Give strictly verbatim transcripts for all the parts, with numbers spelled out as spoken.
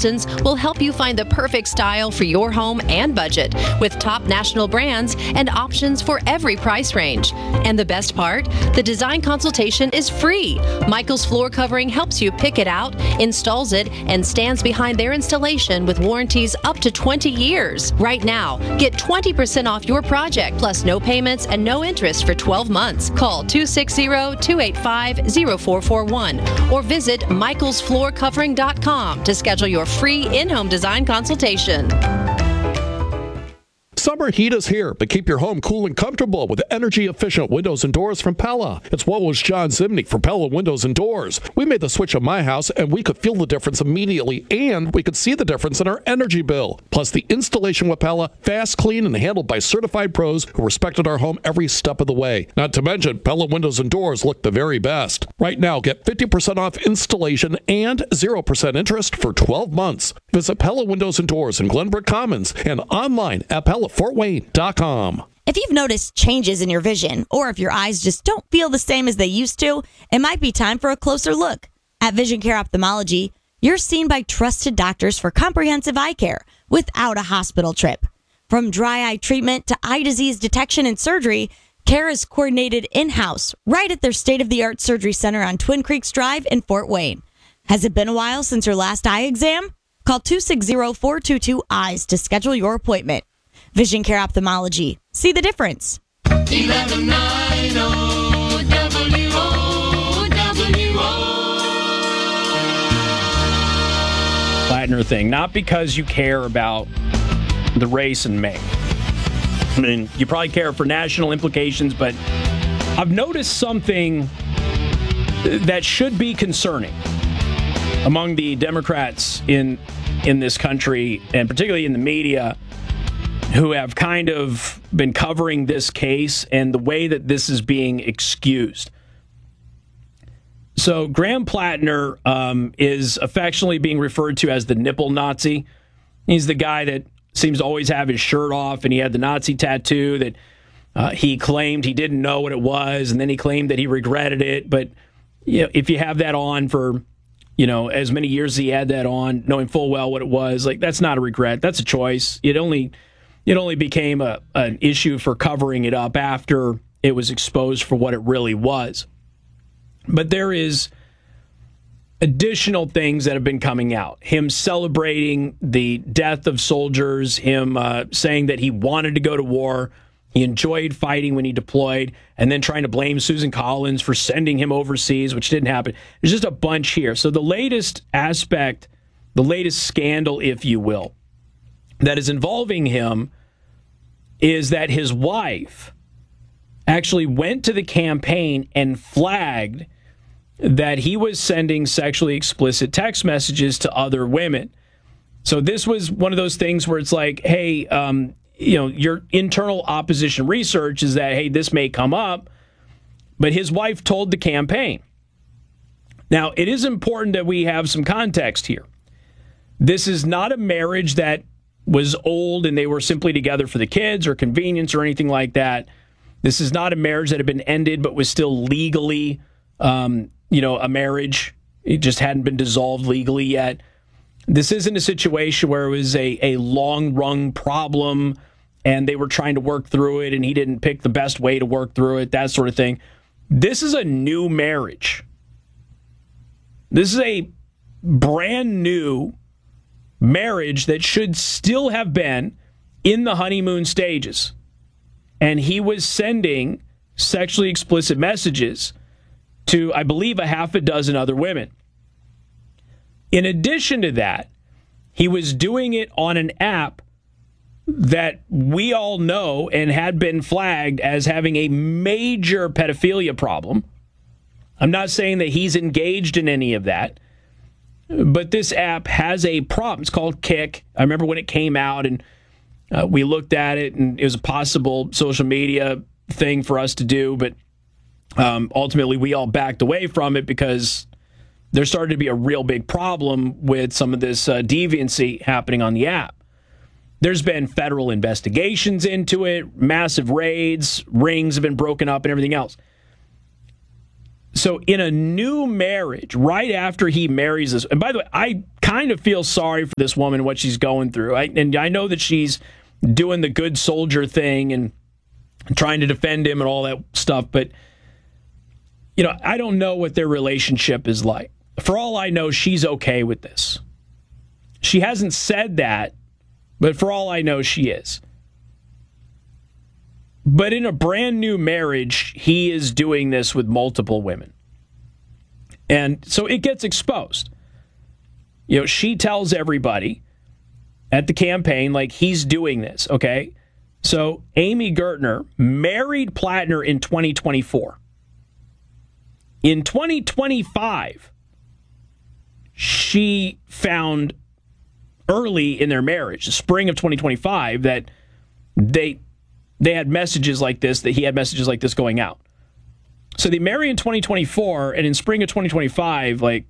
consultants will help you find the perfect style for your home and budget with top national brands and options for every price range. And the best part? The design consultation is free. Michael's Floor Covering helps you pick it out, installs it, and stands behind their installation with warranties up to twenty years. Right now, get twenty percent off your project plus no payments and no interest for twelve months. Call two six zero, two eight five, zero four four one or visit michaels floor covering dot com to schedule your free in-home design consultation. Summer heat is here, but keep your home cool and comfortable with energy-efficient windows and doors from Pella. It's what was John Zimnick for Pella Windows and Doors. We made the switch at my house, and we could feel the difference immediately, and we could see the difference in our energy bill. Plus, the installation with Pella, fast, clean, and handled by certified pros who respected our home every step of the way. Not to mention, Pella Windows and Doors look the very best. Right now, get fifty percent off installation and zero percent interest for twelve months. Visit Pella Windows and Doors in Glenbrook Commons and online at pella fort wayne dot com. If you've noticed changes in your vision, or if your eyes just don't feel the same as they used to, it might be time for a closer look. At Vision Care Ophthalmology, you're seen by trusted doctors for comprehensive eye care without a hospital trip. From dry eye treatment to eye disease detection and surgery, care is coordinated in-house right at their state-of-the-art surgery center on Twin Creeks Drive in Fort Wayne. Has it been a while since your last eye exam? Call two six zero, four two two, eyes to schedule your appointment. Vision Care Ophthalmology. See the difference. eleven ninety W O W O. Plattner thing, not because you care about the race in Maine. I mean, you probably care for national implications, but I've noticed something that should be concerning among the Democrats in in this country, and particularly in the media, who have kind of been covering this case and the way that this is being excused. So Graham Plattner um, is affectionately being referred to as the nipple Nazi. He's the guy that seems to always have his shirt off, and he had the Nazi tattoo that uh, he claimed he didn't know what it was, and then he claimed that he regretted it. But you know, if you have that on for you know as many years as he had that on, knowing full well what it was, like that's not a regret. That's a choice. It only it only became a an issue for covering it up after it was exposed for what it really was. But there is additional things that have been coming out. Him celebrating the death of soldiers, him uh, saying that he wanted to go to war, he enjoyed fighting when he deployed, and then trying to blame Susan Collins for sending him overseas, which didn't happen. There's just a bunch here. So the latest aspect, the latest scandal, if you will, that is involving him is that his wife actually went to the campaign and flagged that he was sending sexually explicit text messages to other women. So this was one of those things where it's like, hey, um, you know, your internal opposition research is that, hey, this may come up, but his wife told the campaign. Now, it is important that we have some context here. This is not a marriage that was old and they were simply together for the kids or convenience or anything like that. This is not a marriage that had been ended but was still legally um, you know, a marriage. It just hadn't been dissolved legally yet. This isn't a situation where it was a, a long-run problem and they were trying to work through it and he didn't pick the best way to work through it, that sort of thing. This is a new marriage. This is a brand new marriage that should still have been in the honeymoon stages. And he was sending sexually explicit messages to, I believe, a half a dozen other women. In addition to that, he was doing it on an app that we all know and had been flagged as having a major pedophilia problem. I'm not saying that he's engaged in any of that, but this app has a problem. It's called Kik. I remember when it came out and uh, we looked at it and it was a possible social media thing for us to do, but um, ultimately we all backed away from it because there started to be a real big problem with some of this uh, deviancy happening on the app. There's been federal investigations into it, massive raids, rings have been broken up and everything else. So in a new marriage, right after he marries this, and by the way, I kind of feel sorry for this woman, what she's going through. I, and I know that she's doing the good soldier thing and trying to defend him and all that stuff, but you know, I don't know what their relationship is like. For all I know, she's okay with this. She hasn't said that, but for all I know, she is. But in a brand new marriage, he is doing this with multiple women. And so it gets exposed. You know, she tells everybody at the campaign, like, he's doing this, okay? So Amy Gertner married Plattner in twenty twenty-four. In twenty twenty-five, she found early in their marriage, the spring of twenty twenty-five, that they they had messages like this, that he had messages like this going out. So they marry in twenty twenty-four, and in spring of twenty twenty-five, like,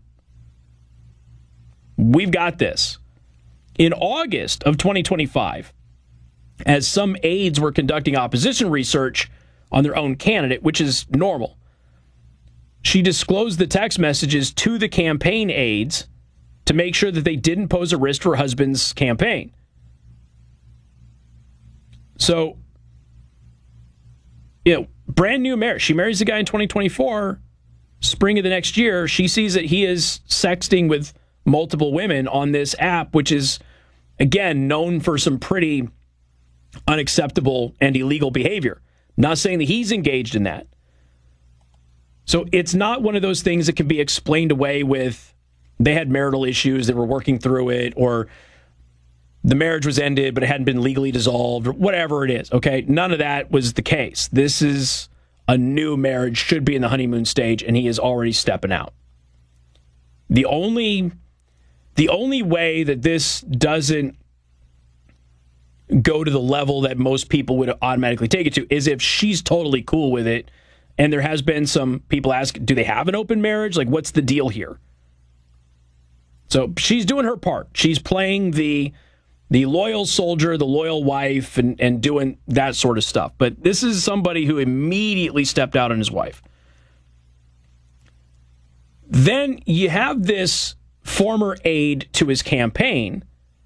we've got this. In August of twenty twenty-five, as some aides were conducting opposition research on their own candidate, which is normal, she disclosed the text messages to the campaign aides to make sure that they didn't pose a risk to her husband's campaign. So, you know, brand new marriage. She marries the guy in twenty twenty-four. Spring of the next year, she sees that he is sexting with multiple women on this app, which is, again, known for some pretty unacceptable and illegal behavior. Not saying that he's engaged in that. So it's not one of those things that can be explained away with they had marital issues, they were working through it, or the marriage was ended, but it hadn't been legally dissolved, or whatever it is, okay? None of that was the case. This is a new marriage, should be in the honeymoon stage, and he is already stepping out. The only, the only way that this doesn't go to the level that most people would automatically take it to is if she's totally cool with it, and there has been some people ask, do they have an open marriage? Like, what's the deal here? So she's doing her part. She's playing the the loyal soldier, the loyal wife, and, and doing that sort of stuff. But this is somebody who immediately stepped out on his wife. Then you have this former aide to his campaign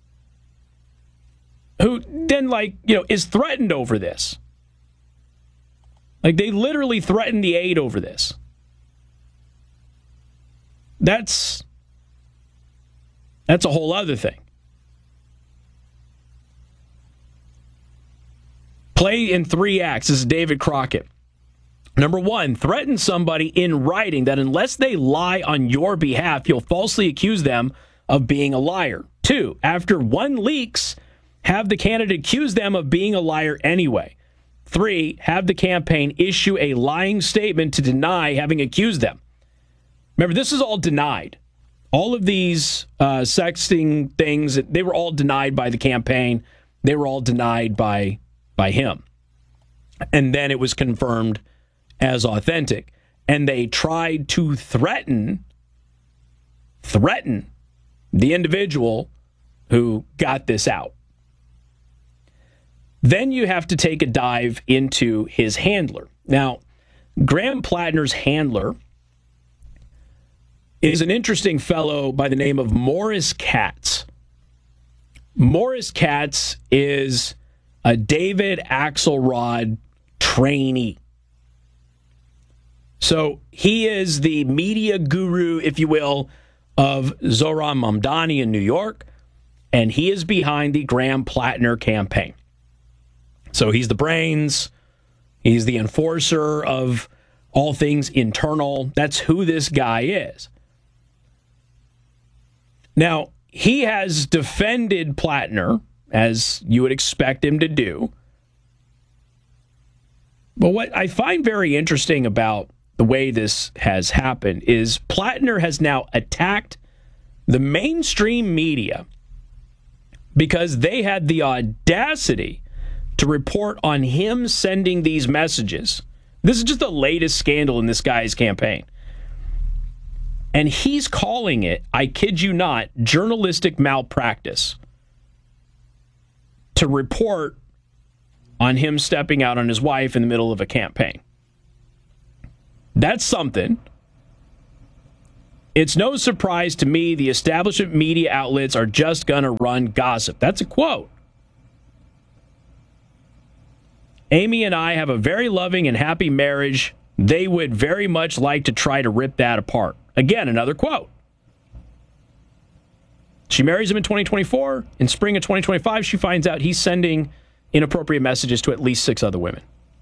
who then, like, you know, is threatened over this. Like, they literally threatened the aide over this. That's that's a whole other thing. Play in three acts. This is David Crockett. Number one, threaten somebody in writing that unless they lie on your behalf, you'll falsely accuse them of being a liar. Two, after one leaks, have the candidate accuse them of being a liar anyway. Three, have the campaign issue a lying statement to deny having accused them. Remember, this is all denied. All of these uh, sexting things, they were all denied by the campaign. They were all denied by, by him. And then it was confirmed as authentic. And they tried to threaten, threaten the individual who got this out. Then you have to take a dive into his handler. Now, Graham Plattner's handler is an interesting fellow by the name of Morris Katz. Morris Katz is a David Axelrod trainee. So he is the media guru, if you will, of Zohran Mamdani in New York, and he is behind the Graham Plattner campaign. So he's the brains, he's the enforcer of all things internal. That's who this guy is. Now, he has defended Plattner, as you would expect him to do. But what I find very interesting about the way this has happened is Plattner has now attacked the mainstream media because they had the audacity to report on him sending these messages. This is just the latest scandal in this guy's campaign. And he's calling it, I kid you not, journalistic malpractice to report on him stepping out on his wife in the middle of a campaign. That's something. It's no surprise to me the establishment media outlets are just going to run gossip. That's a quote. Amy and I have a very loving and happy marriage. They would very much like to try to rip that apart. Again, another quote. She marries him in twenty twenty-four. In spring of twenty twenty-five, she finds out he's sending inappropriate messages to at least six other women.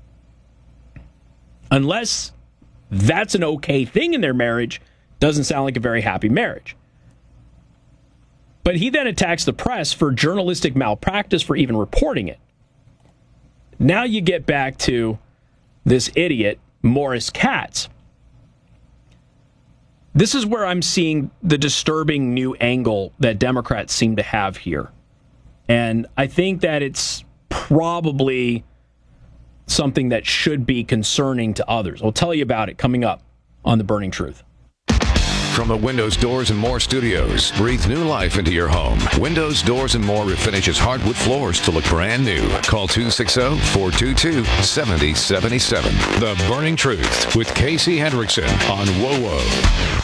Unless that's an okay thing in their marriage, doesn't sound like a very happy marriage. But he then attacks the press for journalistic malpractice for even reporting it. Now you get back to this idiot, Morris Katz. This is where I'm seeing the disturbing new angle that Democrats seem to have here. And I think that it's probably something that should be concerning to others. I'll tell you about it coming up on The Burning Truth. From the Windows, Doors, and More studios, breathe new life into your home. Windows, Doors, and More refinishes hardwood floors to look brand new. Call two six zero, four two two, seven zero seven seven. The Burning Truth with Casey Hendrickson on W O W O.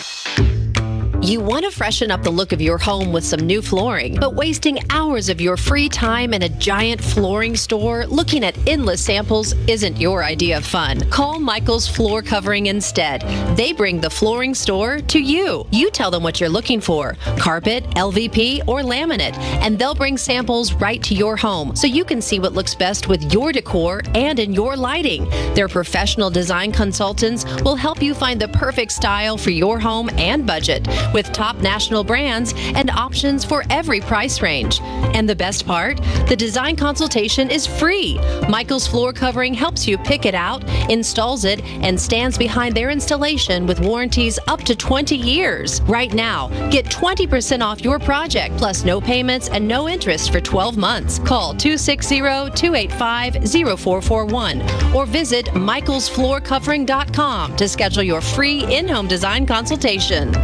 You want to freshen up the look of your home with some new flooring, but wasting hours of your free time in a giant flooring store looking at endless samples isn't your idea of fun. Call Michael's Floor Covering instead. They bring the flooring store to you. You tell them what you're looking for, carpet, L V P, or laminate, and they'll bring samples right to your home so you can see what looks best with your decor and in your lighting. Their professional design consultants will help you find the perfect style for your home and budget, with top national brands and options for every price range. And the best part? The design consultation is free. Michael's Floor Covering helps you pick it out, installs it, and stands behind their installation with warranties up to twenty years. Right now, get twenty percent off your project, plus no payments and no interest for twelve months. Call two six zero, two eight five, zero four four one or visit michaels floor covering dot com to schedule your free in-home design consultation.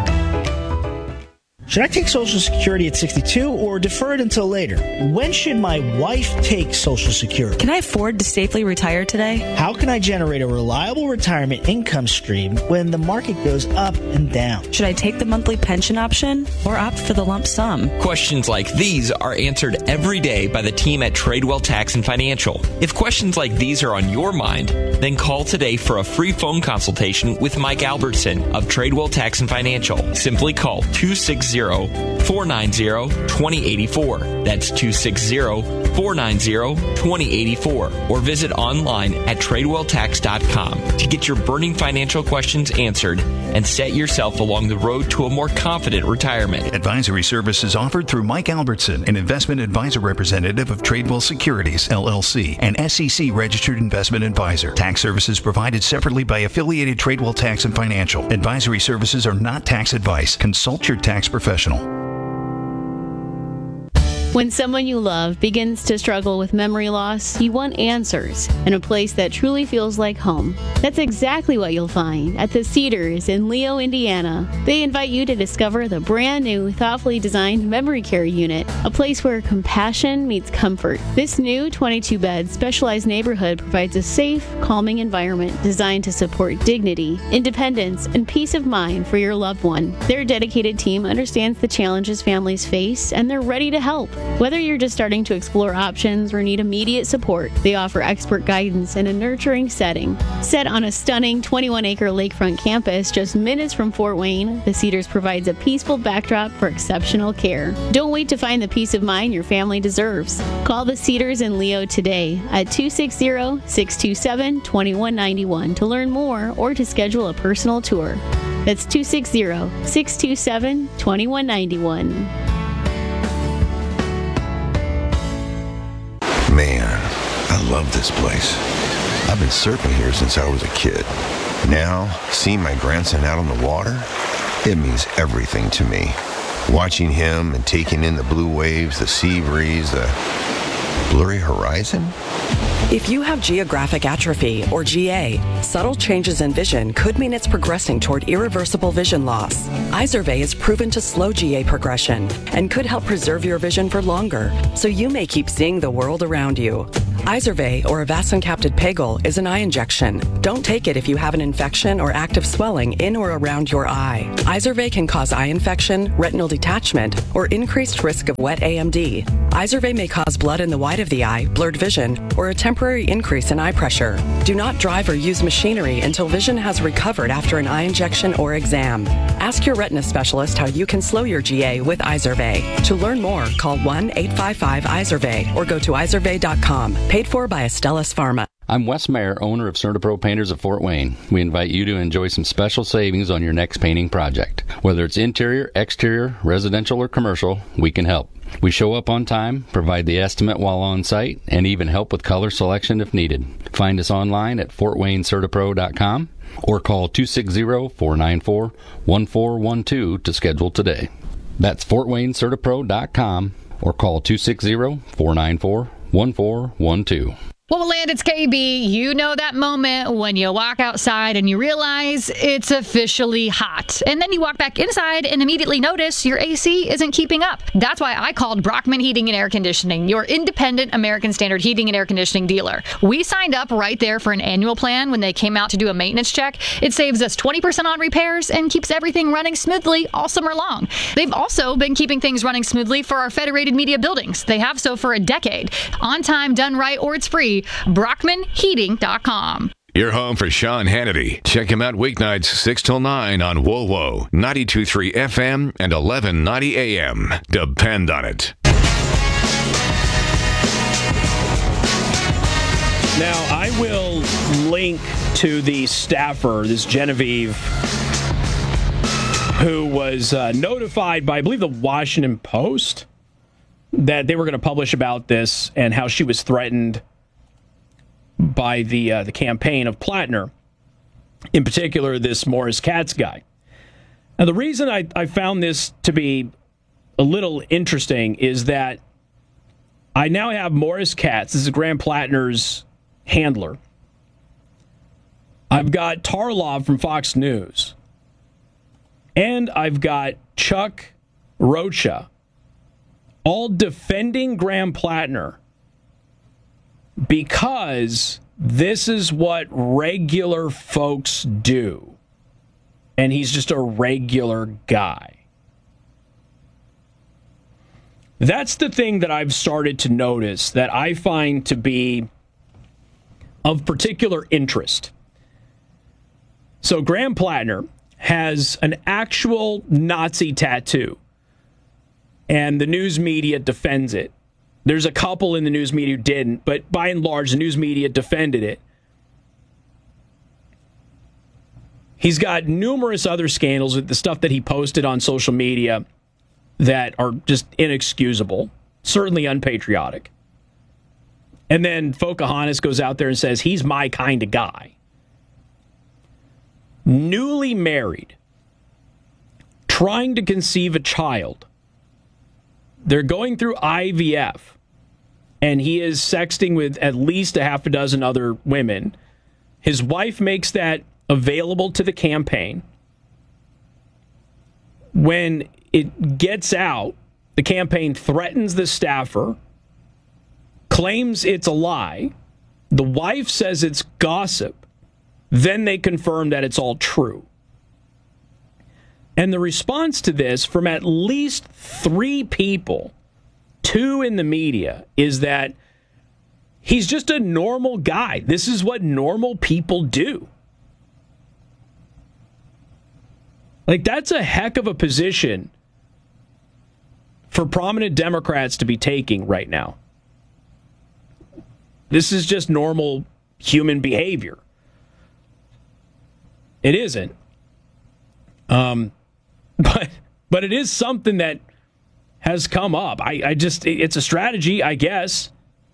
Should I take Social Security at sixty-two or defer it until later? When should my wife take Social Security? Can I afford to safely retire today? How can I generate a reliable retirement income stream when the market goes up and down? Should I take the monthly pension option or opt for the lump sum? Questions like these are answered every day by the team at Tradewell Tax and Financial. If questions like these are on your mind, then call today for a free phone consultation with Mike Albertson of Tradewell Tax and Financial. Simply call two six zero, four nine zero, two zero eight four. That's two six zero, four nine zero, two zero eight four. Or visit online at tradewell tax dot com to get your burning financial questions answered and set yourself along the road to a more confident retirement. Advisory services offered through Mike Albertson, an investment advisor representative of Tradewell Securities, L L C, an S E C registered investment advisor. Tax services provided separately by affiliated Tradewell Tax and Financial. Advisory services are not tax advice. Consult your tax professional. When someone you love begins to struggle with memory loss, you want answers and a place that truly feels like home. That's exactly what you'll find at the Cedars in Leo, Indiana. They invite you to discover the brand new, thoughtfully designed memory care unit, a place where compassion meets comfort. This new twenty-two bed specialized neighborhood provides a safe, calming environment designed to support dignity, independence, and peace of mind for your loved one. Their dedicated team understands the challenges families face, and they're ready to help. Whether you're just starting to explore options or need immediate support, they offer expert guidance in a nurturing setting. Set on a stunning twenty-one acre lakefront campus just minutes from Fort Wayne, the Cedars provides a peaceful backdrop for exceptional care. Don't wait to find the peace of mind your family deserves. Call the Cedars in Leo today at two six zero, six two seven, two one nine one to learn more or to schedule a personal tour. That's two six zero, six two seven, two one nine one. Man, I love this place. I've been surfing here since I was a kid. Now, seeing my grandson out on the water, it means everything to me. Watching him and taking in the blue waves, the sea breeze, the blurry horizon. If you have geographic atrophy, or G A, subtle changes in vision could mean it's progressing toward irreversible vision loss. Izervay is proven to slow G A progression and could help preserve your vision for longer, so you may keep seeing the world around you. Izervay, or avacincaptad pegol, is an eye injection. Don't take it if you have an infection or active swelling in or around your eye. Izervay can cause eye infection, retinal detachment, or increased risk of wet A M D. Izervay may cause blood in the white of the eye, blurred vision, or a temporary increase in eye pressure. Do not drive or use machinery until vision has recovered after an eye injection or exam. Ask your retina specialist how you can slow your G A with Izervay. To learn more, call one eight five five Izervay or go to izervay dot com. Paid for by Astellas Pharma. I'm Wes Mayer, owner of CertaPro Painters of Fort Wayne. We invite you to enjoy some special savings on your next painting project. Whether it's interior, exterior, residential, or commercial, we can help. We show up on time, provide the estimate while on site, and even help with color selection if needed. Find us online at fort wayne certapro dot com or call two six zero, four nine four, one four one two to schedule today. That's fort wayne certapro dot com or call two six zero, four nine four, one four one two. Well, Land, it's K B. You know that moment when you walk outside and you realize it's officially hot. And then you walk back inside and immediately notice your A C isn't keeping up. That's why I called Brockman Heating and Air Conditioning, your independent American Standard heating and air conditioning dealer. We signed up right there for an annual plan when they came out to do a maintenance check. It saves us twenty percent on repairs and keeps everything running smoothly all summer long. They've also been keeping things running smoothly for our Federated Media buildings. They have so for a decade. On time, done right, or it's free. brockman heating dot com. You're home for Sean Hannity. Check him out weeknights six till nine on W O W O, ninety-two point three F M and eleven ninety A M. Depend on it. Now, I will link to the staffer, this Genevieve, who was uh, notified by, I believe, the Washington Post that they were going to publish about this and how she was threatened by the uh, the campaign of Plattner, in particular this Morris Katz guy. Now, the reason I, I found this to be a little interesting is that I now have Morris Katz, this is Graham Plattner's handler. I've got Tarlov from Fox News. And I've got Chuck Rocha, all defending Graham Plattner because this is what regular folks do. And he's just a regular guy. That's the thing that I've started to notice that I find to be of particular interest. So Graham Plattner has an actual Nazi tattoo, and the news media defends it. There's a couple in the news media who didn't, but by and large, the news media defended it. He's got numerous other scandals with the stuff that he posted on social media that are just inexcusable, certainly unpatriotic. And then Pocahontas goes out there and says, he's my kind of guy. Newly married, trying to conceive a child. They're going through I V F, and he is sexting with at least a half a dozen other women. His wife makes that available to the campaign. When it gets out, the campaign threatens the staffer, claims it's a lie. The wife says it's gossip. Then they confirm that it's all true. And the response to this from at least three people, two in the media, is that he's just a normal guy. This is what normal people do. Like, that's a heck of a position for prominent Democrats to be taking right now. This is just normal human behavior. It isn't. Um, but but it is something that has come up. I, I just, it's a strategy, I guess.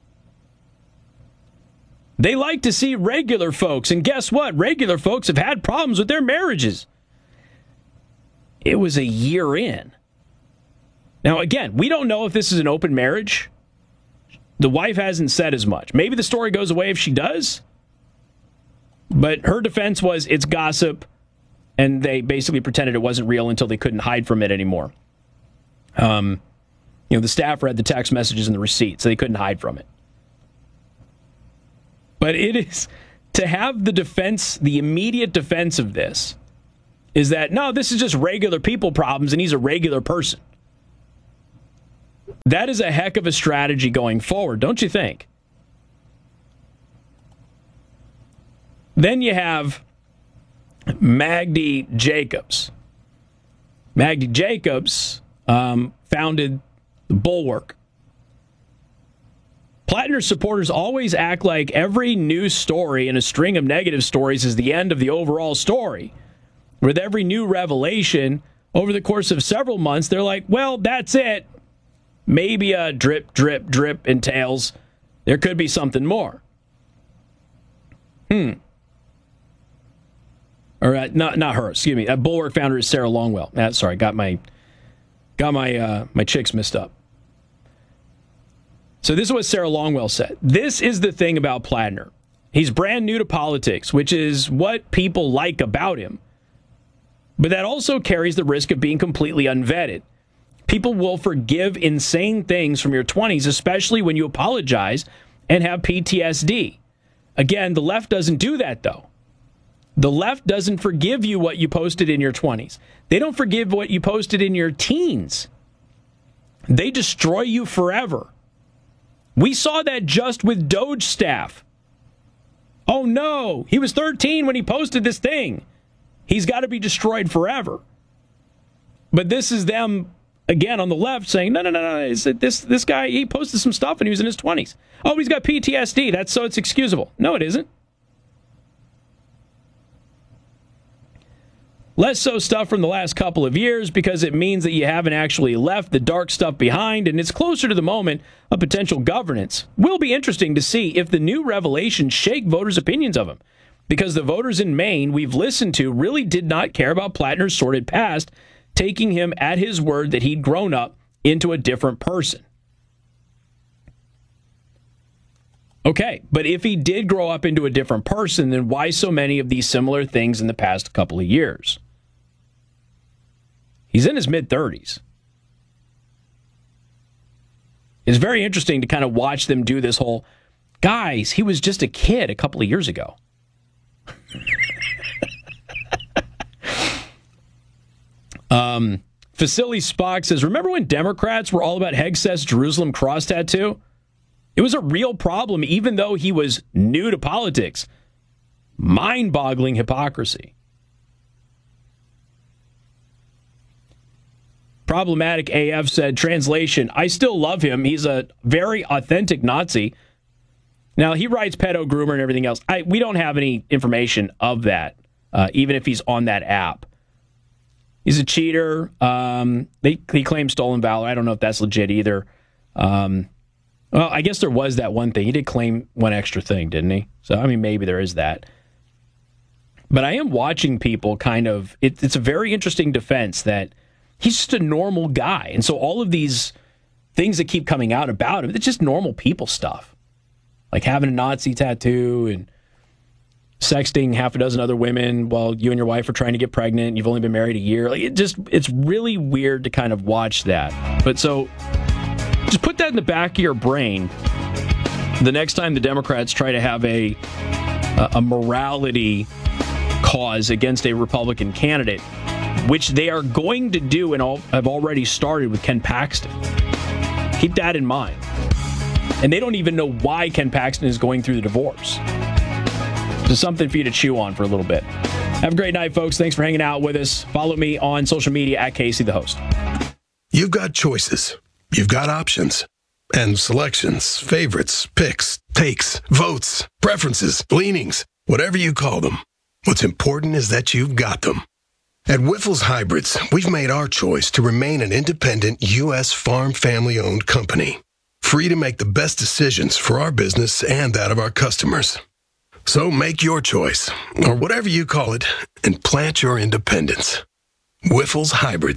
They like to see regular folks, and guess what? Regular folks have had problems with their marriages. It was a year in. Now, again, we don't know if this is an open marriage. The wife hasn't said as much. Maybe the story goes away if she does. But her defense was it's gossip, and they basically pretended it wasn't real until they couldn't hide from it anymore. Um, you know, the staff read the text messages and the receipts, so they couldn't hide from it. But it is, to have the defense, the immediate defense of this, is that, no, this is just regular people problems and he's a regular person. That is a heck of a strategy going forward, don't you think? Then you have Magdi Jacobs. Magdi Jacobs um, founded the Bulwark. Plattner supporters always act like every news story and a string of negative stories is the end of the overall story. With every new revelation over the course of several months, they're like, well, that's it. Maybe a drip, drip, drip entails there could be something more. Hmm. Or uh, not not her, excuse me. A Bulwark founder is Sarah Longwell. Uh, sorry, got my got my uh, my chicks mixed up. So this is what Sarah Longwell said. This is the thing about Plattner. He's brand new to politics, which is what people like about him. But that also carries the risk of being completely unvetted. People will forgive insane things from your twenties, especially when you apologize and have P T S D. Again, the left doesn't do that, though. The left doesn't forgive you what you posted in your twenties. They don't forgive what you posted in your teens. They destroy you forever. We saw that just with Doge staff. Oh no, he was thirteen when he posted this thing. He's got to be destroyed forever. But this is them, again, on the left saying, no, no, no, no, it's, this, this guy, he posted some stuff when he was in his twenties. Oh, he's got P T S D, that's so it's excusable. No, it isn't. Less so stuff from the last couple of years because it means that you haven't actually left the dark stuff behind and it's closer to the moment of potential governance. Will be interesting to see if the new revelations shake voters' opinions of him, because the voters in Maine we've listened to really did not care about Plattner's sordid past, taking him at his word that he'd grown up into a different person. Okay, but if he did grow up into a different person, then why so many of these similar things in the past couple of years? He's in his mid-thirties. It's very interesting to kind of watch them do this whole, guys, he was just a kid a couple of years ago. um, Vasily Spock says, remember when Democrats were all about Hegseth's Jerusalem cross tattoo? It was a real problem, even though he was new to politics. Mind-boggling hypocrisy. Problematic A F said, translation, I still love him. He's a very authentic Nazi. Now, he writes pedo groomer and everything else. I, we don't have any information of that, uh, even if he's on that app. He's a cheater. Um, they, he claims stolen valor. I don't know if that's legit either. Um, well, I guess there was that one thing. He did claim one extra thing, didn't he? So, I mean, maybe there is that. But I am watching people kind of, it, it's a very interesting defense that he's just a normal guy. And so all of these things that keep coming out about him, it's just normal people stuff. Like having a Nazi tattoo and sexting half a dozen other women while you and your wife are trying to get pregnant and you've only been married a year. Like it just, it's really weird to kind of watch that. But so just put that in the back of your brain the next time the Democrats try to have a a morality cause against a Republican candidate, which they are going to do and all, have already started with Ken Paxton. Keep that in mind. And they don't even know why Ken Paxton is going through the divorce. Just something for you to chew on for a little bit. Have a great night, folks. Thanks for hanging out with us. Follow me on social media at Casey the Host. You've got choices. You've got options. And selections, favorites, picks, takes, votes, preferences, leanings, whatever you call them. What's important is that you've got them. At Wyffels Hybrids, we've made our choice to remain an independent U S farm family-owned company, free to make the best decisions for our business and that of our customers. So make your choice, or whatever you call it, and plant your independence. Wyffels Hybrids.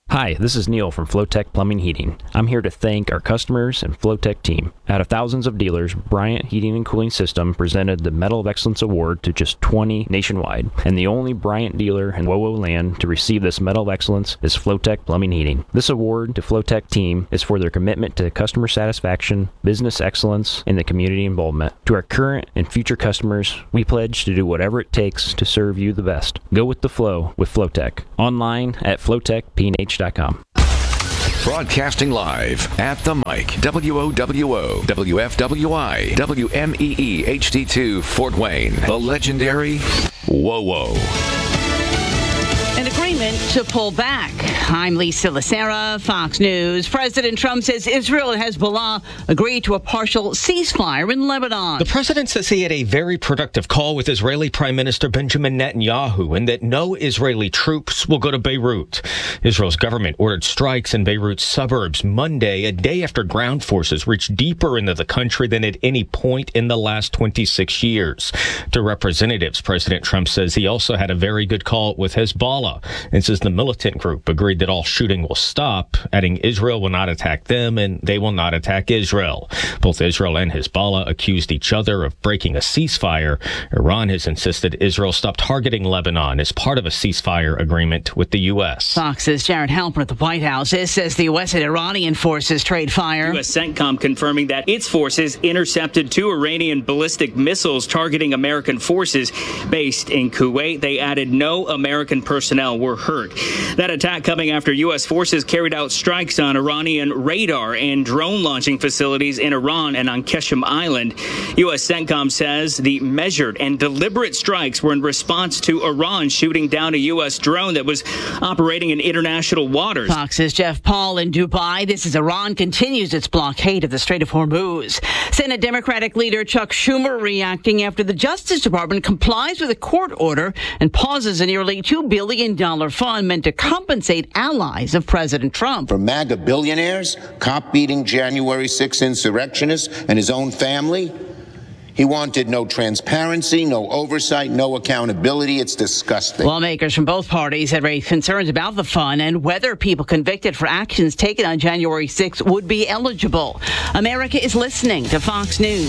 Hi, this is Neil from Flowtech Plumbing Heating. I'm here to thank our customers and Flowtech team. Out of thousands of dealers, Bryant Heating and Cooling System presented the Medal of Excellence Award to just twenty nationwide, and the only Bryant dealer in W O W land to receive this Medal of Excellence is Flowtech Plumbing Heating. This award to Flowtech team is for their commitment to customer satisfaction, business excellence, and the community involvement. To our current and future customers, we pledge to do whatever it takes to serve you the best. Go with the flow with Flowtech. Online at flowtech p n h dot com. Broadcasting live at the mic. W O W O, W F W I, W M E E H D two, Fort Wayne. The legendary Whoa-Whoa. An agreement to pull back. I'm Lisa Lacera, Fox News. President Trump says Israel and Hezbollah agreed to a partial ceasefire in Lebanon. The president says he had a very productive call with Israeli Prime Minister Benjamin Netanyahu and that no Israeli troops will go to Beirut. Israel's government ordered strikes in Beirut's suburbs Monday, a day after ground forces reached deeper into the country than at any point in the last twenty-six years. To representatives, President Trump says he also had a very good call with Hezbollah and says the militant group agreed that all shooting will stop, adding Israel will not attack them and they will not attack Israel. Both Israel and Hezbollah accused each other of breaking a ceasefire. Iran has insisted Israel stop targeting Lebanon as part of a ceasefire agreement with the U S. Fox's Jared Halper at the White House. This says the U S and Iranian forces trade fire. U S CENTCOM confirming that its forces intercepted two Iranian ballistic missiles targeting American forces based in Kuwait. They added no American personnel were hurt. That attack coming after U S forces carried out strikes on Iranian radar and drone launching facilities in Iran and on Qeshm Island. U S CENTCOM says the measured and deliberate strikes were in response to Iran shooting down a U S drone that was operating in international waters. Fox's Jeff Paul in Dubai. This is Iran continues its blockade of the Strait of Hormuz. Senate Democratic leader Chuck Schumer reacting after the Justice Department complies with a court order and pauses a nearly two billion dollars fund meant to compensate allies of President Trump. For MAGA billionaires, cop-beating January sixth insurrectionists, and his own family, he wanted no transparency, no oversight, no accountability. It's disgusting. Lawmakers from both parties had raised concerns about the fund and whether people convicted for actions taken on January sixth would be eligible. America is listening to Fox News.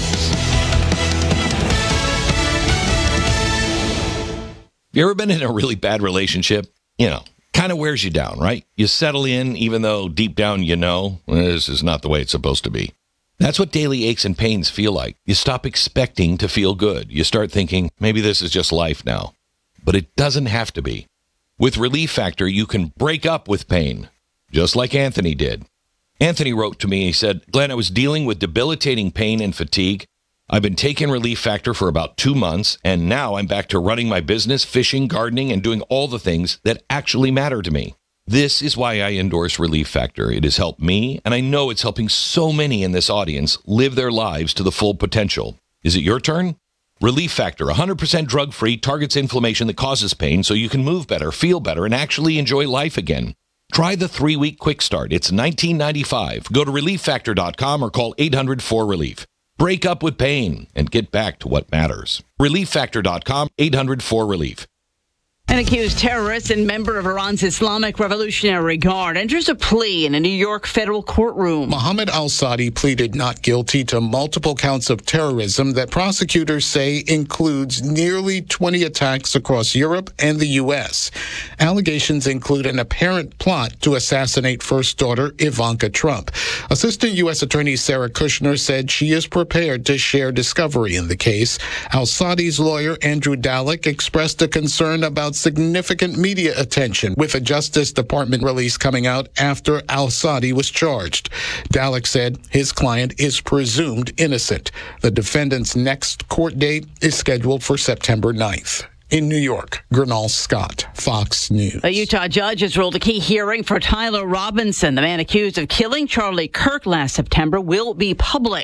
You ever been in a really bad relationship? You know, kind of wears you down, right? You settle in even though deep down you know this is not the way it's supposed to be. That's what daily aches and pains feel like. You stop expecting to feel good. You start thinking, maybe this is just life now. But it doesn't have to be. With Relief Factor, you can break up with pain, just like Anthony did. Anthony wrote to me, he said, Glenn, I was dealing with debilitating pain and fatigue. I've been taking Relief Factor for about two months, and now I'm back to running my business, fishing, gardening, and doing all the things that actually matter to me. This is why I endorse Relief Factor. It has helped me, and I know it's helping so many in this audience live their lives to the full potential. Is it your turn? Relief Factor, one hundred percent drug-free, targets inflammation that causes pain so you can move better, feel better, and actually enjoy life again. Try the three-week quick start. It's nineteen ninety-five. Go to relief factor dot com or call eight hundred four relief. Break up with pain and get back to what matters. relief factor dot com, eight hundred four relief. An accused terrorist and member of Iran's Islamic Revolutionary Guard enters a plea in a New York federal courtroom. Mohammed al-Sadi pleaded not guilty to multiple counts of terrorism that prosecutors say includes nearly twenty attacks across Europe and the U S. Allegations include an apparent plot to assassinate first daughter Ivanka Trump. Assistant U S Attorney Sarah Kushner said she is prepared to share discovery in the case. Al-Sadi's lawyer, Andrew Dalek, expressed a concern about significant media attention with a Justice Department release coming out after al-Sadi was charged. Dalek said his client is presumed innocent. The defendant's next court date is scheduled for September ninth. In New York, Gernal Scott, Fox News. A Utah judge has ruled a key hearing for Tyler Robinson, the man accused of killing Charlie Kirk last September, will be public.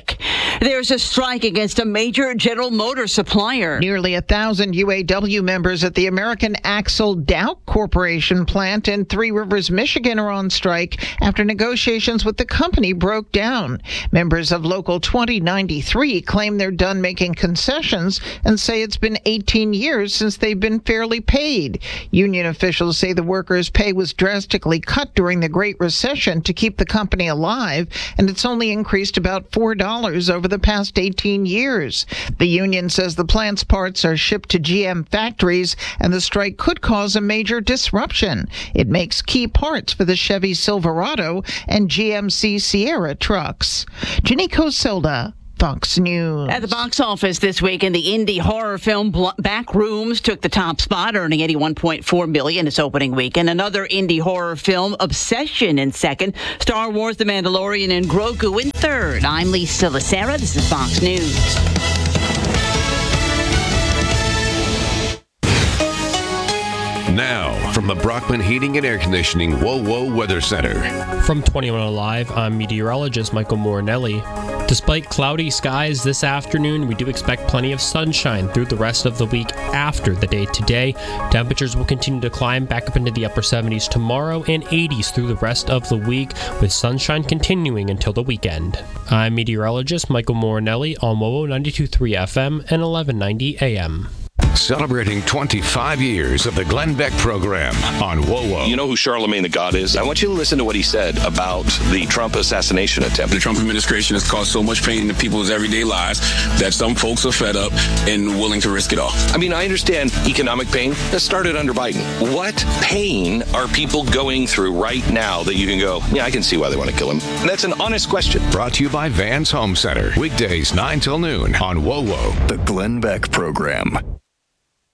There's a strike against a major General Motors supplier. Nearly a thousand U A W members at the American Axle Dow Corporation plant in Three Rivers, Michigan are on strike after negotiations with the company broke down. Members of Local twenty ninety-three claim they're done making concessions and say it's been eighteen years since they've been fairly paid. Union officials say the workers' pay was drastically cut during the Great Recession to keep the company alive, and it's only increased about four dollars over the past eighteen years. The union says the plant's parts are shipped to G M factories, and the strike could cause a major disruption. It makes key parts for the Chevy Silverado and G M C Sierra trucks. Jenny Coselda, Fox News. At the box office this week, in the indie horror film Backrooms took the top spot, earning eighty-one point four million dollars its opening weekend. Another indie horror film, Obsession, in second. Star Wars, The Mandalorian, and Grogu in third. I'm Lisa Lacera. This is Fox News. Now, from the Brockman Heating and Air Conditioning Whoa Whoa Weather Center. From twenty-one Alive, I'm meteorologist Michael Morinelli. Despite cloudy skies this afternoon, we do expect plenty of sunshine through the rest of the week after the day today. Temperatures will continue to climb back up into the upper seventies tomorrow and eighties through the rest of the week, with sunshine continuing until the weekend. I'm meteorologist Michael Morinelli on W O W ninety-two point three F M and eleven ninety A M. Celebrating twenty-five years of the Glenn Beck program on W O W O. You know who Charlemagne the God is? I want you to listen to what he said about the Trump assassination attempt. The Trump administration has caused so much pain in people's everyday lives that some folks are fed up and willing to risk it all. I mean, I understand economic pain. That started under Biden. What pain are people going through right now that you can go, yeah, I can see why they want to kill him? And that's an honest question. Brought to you by Vans Home Center. Weekdays nine till noon on W O W O. The Glenn Beck program.